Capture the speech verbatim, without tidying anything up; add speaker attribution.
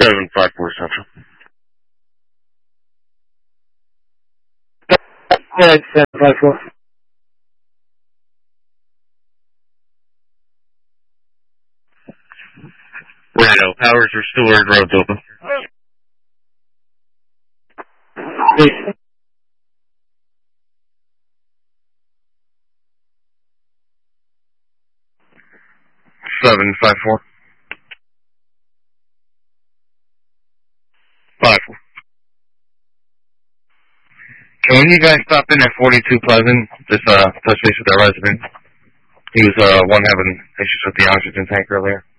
Speaker 1: seven five four Central.
Speaker 2: Yeah, seven five four.
Speaker 1: Righto, power's restored, road's open.
Speaker 2: Please.
Speaker 1: seven five four. five four. Can you guys stop in at forty-two Pleasant? Just uh, touch base with our resident. He was uh, one having issues with the oxygen tank earlier.